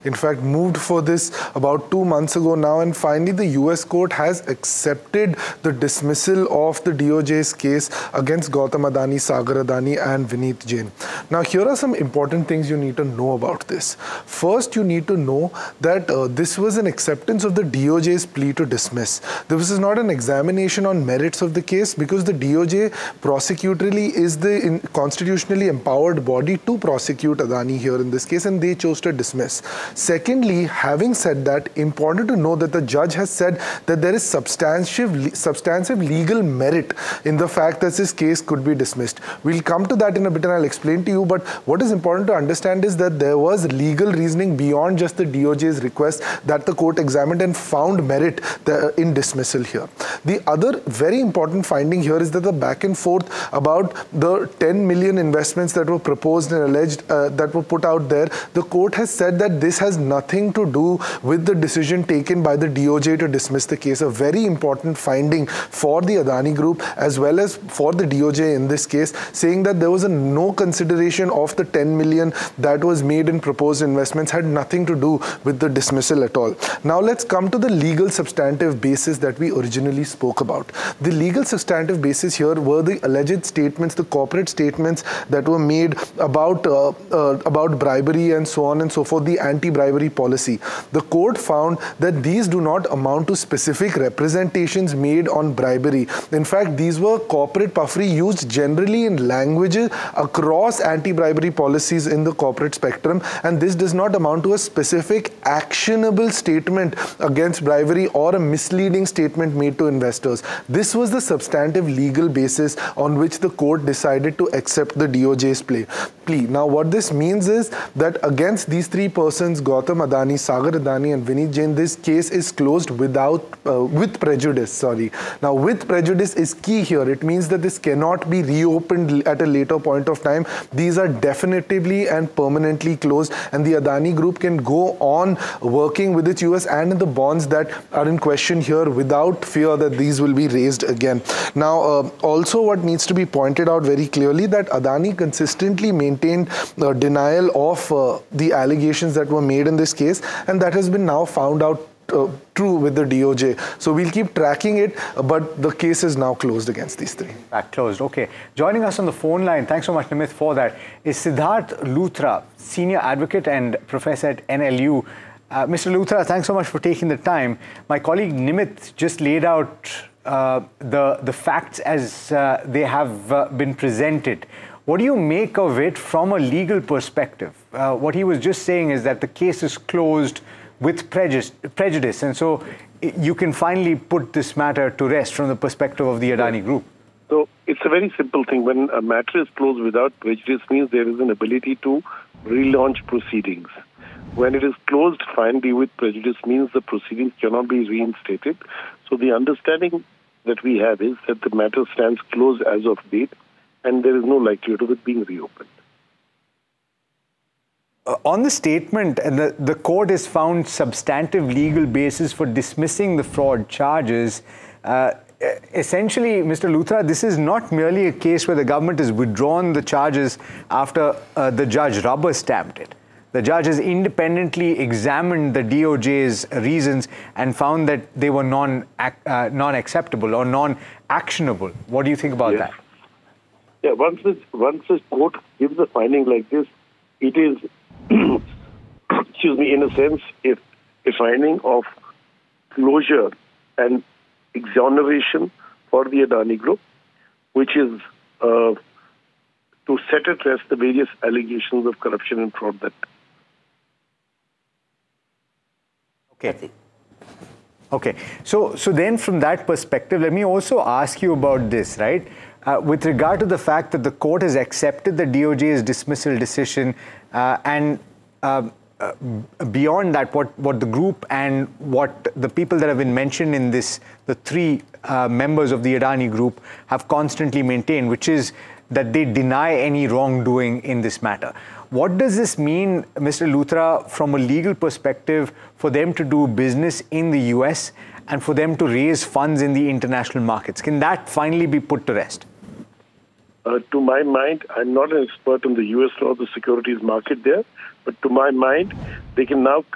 in fact, moved for this about 2 months ago now, and finally the US court has accepted the dismissal of the DOJ's case against Gautam Adani, Sagar Adani and Vineet Jain. Now, here are some important things you need to know about this. First, you need to know that this was an acceptance of the DOJ's plea to dismiss. This is not an examination on merits of the case, because the DOJ prosecutorily is the constitutionally empowered body to prosecute Adani here in this case, and they chose to dismiss. Secondly, having said that, important to know that the judge has said that there is substantive legal merit in the fact that this case could be dismissed. We'll come to that in a bit and I'll explain to you, but what is important to understand is that there was legal reasoning beyond just the DOJ's request that the court examined and found merit in dismissal here. The other very important finding here is that the back and forth about the 10 million investments that were proposed and alleged that were put out there, the court has said that this has nothing to do with the decision taken by the DOJ to dismiss the case. A very important finding for the Adani Group as well as for the DOJ in this case, saying that there was no consideration of the 10 million that was made in proposed investments, had nothing to do with the dismissal at all. Now let's come to the legal substantive basis that we originally spoke about. The legal substantive basis here were the alleged statements, the corporate statements that were made about bribery and so on and so forth, the anti-bribery policy. The court found that these do not amount to specific representations made on bribery. In fact, these were corporate puffery used generally in languages across anti-bribery policies in the corporate spectrum, and this does not amount to a specific actionable statement against bribery or a misleading statement made to investors. This was the substantive legal basis on which the court decided to accept the DOJ's plea. Now, what this means is that against these three persons, Gautam Adani, Sagar Adani and Vineet Jain, this case is closed with prejudice. Now, with prejudice is key here. It means that this cannot be reopened at a later point of time. These are definitively and permanently closed, and the Adani Group can go on working with its US and in the bonds that are in question here without fear that these will be raised again. Now, also what needs to be pointed out very clearly that Adani consistently maintained denial of the allegations that were made in this case, and that has been now found out true with the DOJ. So we'll keep tracking it, but the case is now closed against these three. Closed, okay. Joining us on the phone line, thanks so much, Nimit, for that, is Siddharth Luthra, Senior Advocate and Professor at NLU. Mr. Luthra, thanks so much for taking the time. My colleague Nimit just laid out the facts as they have been presented. What do you make of it from a legal perspective? What he was just saying is that the case is closed with prejudice, and so you can finally put this matter to rest from the perspective of the Adani Group. So it's a very simple thing. When a matter is closed without prejudice, means there is an ability to relaunch proceedings. When it is closed finally with prejudice, means the proceedings cannot be reinstated. So the understanding that we have is that the matter stands closed as of date, and there is no likelihood of it being reopened. On the statement, the court has found substantive legal basis for dismissing the fraud charges. Essentially, Mr. Luthra, this is not merely a case where the government has withdrawn the charges after the judge rubber-stamped it. The judge has independently examined the DOJ's reasons and found that they were non-acceptable or non-actionable. What do you think about that? Yeah, once the court gives a finding like this, it is, excuse me, in a sense, a finding of closure and exoneration for the Adani Group, which is to set at rest the various allegations of corruption and fraud that. Okay. So then from that perspective, let me also ask you about this, right? With regard to the fact that the court has accepted the DOJ's dismissal decision and beyond that, what the group and what the people that have been mentioned in this, the three members of the Adani Group have constantly maintained, which is that they deny any wrongdoing in this matter. What does this mean, Mr. Luthra, from a legal perspective for them to do business in the US and for them to raise funds in the international markets? Can that finally be put to rest? To my mind, I'm not an expert on the US law, the securities market there, but to my mind, they can now